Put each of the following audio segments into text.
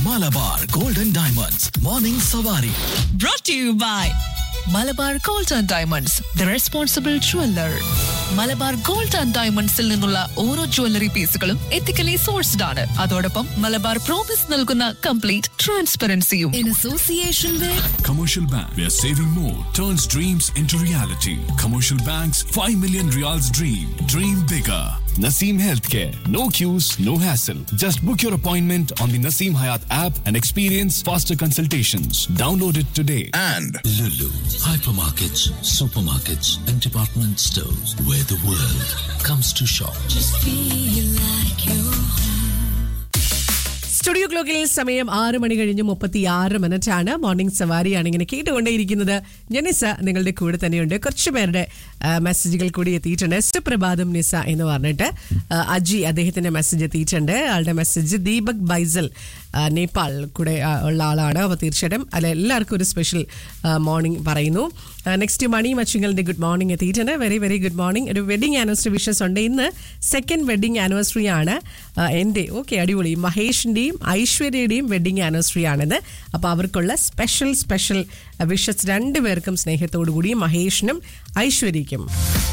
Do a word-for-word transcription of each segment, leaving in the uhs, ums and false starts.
Malabar golden diamonds morning സവാരി. Brought to you by Malabar gold and diamonds, the responsible jeweller. Malabar gold and ഡയമണ്ട്സിൽ നിന്നുള്ള ഓരോ jewellery പീസുകളും ethically sourced ആണ്. അതോടൊപ്പം മലബാർ പ്രോമിസ് നൽകുന്ന complete ട്രാൻസ്പെറൻസിയും. In association with Commercial Bank, where saving more turns dreams into reality. Commercial Bank's five million Riyals dream. Dream bigger. Naseem Healthcare. No queues, no hassle. Just book your appointment on the Naseem Hayat app and experience faster consultations. Download it today. And Lulu, hypermarkets, supermarkets, and department stores where the world comes to shop. Just feel like you're home. Studio ക്ലോക്കിൽ സമയം ആറ് മണി കഴിഞ്ഞ് മുപ്പത്തി ആറ് minute ആണ്. Morning സവാരിയാണ് ഇങ്ങനെ കേട്ടുകൊണ്ടേയിരിക്കുന്നത്. ജനിസ നിങ്ങളുടെ കൂടെ തന്നെയുണ്ട്. കുറച്ച് പേരുടെ മെസ്സേജുകൾ കൂടി എത്തിയിട്ടുണ്ട്. സുപ്രഭാതം നിസ എന്ന് പറഞ്ഞിട്ട് അജി അദ്ദേഹത്തിന്റെ മെസ്സേജ് എത്തിയിട്ടുണ്ട്. ആളുടെ മെസ്സേജ് ദീപക് ബൈസൽ നേപ്പാൾ കൂടെ ഉള്ള ആളാണ്. അപ്പോൾ തീർച്ചയായിട്ടും അല്ല എല്ലാവർക്കും ഒരു സ്പെഷ്യൽ മോർണിംഗ് പറയുന്നു. നെക്സ്റ്റ് മണി മച്ചിങ്ങളുടെ ഗുഡ് മോർണിംഗ് എത്തിയിട്ടുണ്ട്. Very very good morning. ഒരു വെഡിങ് ആനിവേഴ്സറി വിഷസ് ഉണ്ട്. ഇന്ന് സെക്കൻഡ് വെഡിങ് ആനിവേഴ്സറി ആണ് എൻ്റെ. ഓക്കെ, അടിപൊളി. മഹേഷിൻ്റെയും ഐശ്വര്യയുടെയും വെഡിങ് ആനിവേഴ്സറി ആണിത്. അപ്പോൾ അവർക്കുള്ള സ്പെഷ്യൽ സ്പെഷ്യൽ വിഷസ് രണ്ടുപേർക്കും സ്നേഹത്തോടു കൂടി മഹേഷിനും ഐശ്വര്യയ്ക്കും.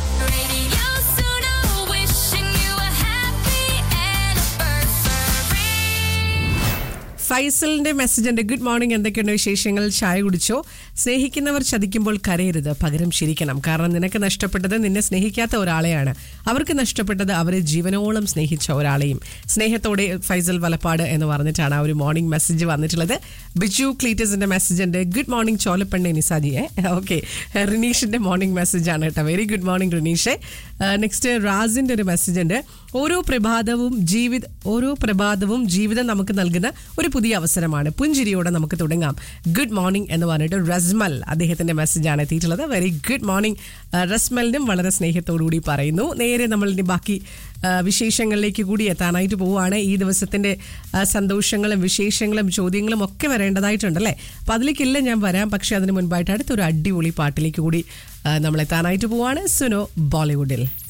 ഫൈസലിന്റെ മെസ്സേജ് ഉണ്ട്. ഗുഡ് മോർണിംഗ്, എന്തൊക്കെയുണ്ട് വിശേഷങ്ങൾ? ചായ കുടിച്ചോ? സ്നേഹിക്കുന്നവർ ചതിക്കുമ്പോൾ കരയരുത്, പകരം ചിരിക്കണം. കാരണം നിനക്ക് നഷ്ടപ്പെട്ടത് നിന്നെ സ്നേഹിക്കാത്ത ഒരാളെയാണ്. അവർക്ക് നഷ്ടപ്പെട്ടത് അവരെ ജീവനോളം സ്നേഹിച്ച ഒരാളെയും. സ്നേഹത്തോടെ ഫൈസൽ വലപ്പാട് എന്ന് പറഞ്ഞിട്ടാണ് ആ ഒരു മോർണിംഗ് മെസ്സേജ് വന്നിട്ടുള്ളത്. ബിജു ക്ലീറ്റസിന്റെ മെസ്സേജ് ഉണ്ട്. Good morning ചോലപ്പണ്ണ നിസാജിയെ. Okay, റിനീഷിന്റെ morning message ആണ് കേട്ടോ. Very good morning റിനീഷെ. നെക്സ്റ്റ് റാസിന്റെ ഒരു മെസ്സേജ് ഉണ്ട്. ഓരോ പ്രഭാതവും ജീവിത ഓരോ പ്രഭാതവും ജീവിതം നമുക്ക് നൽകുന്ന ഒരു പുതിയ അവസരമാണ്. പുഞ്ചിരിയോടെ നമുക്ക് തുടങ്ങാം. ഗുഡ് മോർണിംഗ് എന്ന് പറഞ്ഞിട്ട് റസ്മൽ അദ്ദേഹത്തിന്റെ മെസ്സേജാണ് എത്തിയിട്ടുള്ളത്. വെരി ഗുഡ് മോർണിംഗ് റസ്മലിനും വളരെ സ്നേഹത്തോടുകൂടി പറയുന്നു. നേരെ നമ്മൾ ഇനി ബാക്കി വിശേഷങ്ങളിലേക്ക് കൂടി എത്താനായിട്ട് പോവുകയാണ്. ഈ ദിവസത്തിന്റെ സന്തോഷങ്ങളും വിശേഷങ്ങളും ചോദ്യങ്ങളും ഒക്കെ വരേണ്ടതായിട്ടുണ്ടല്ലേ. അപ്പം അതിലേക്കില്ല ഞാൻ വരാം. പക്ഷെ അതിന് മുൻപായിട്ട് അടുത്തൊരു അടിപൊളി പാട്ടിലേക്ക് കൂടി നമ്മൾ എത്താനായിട്ട് പോവുകയാണ്. സുനോ ബോളിവുഡിൽ.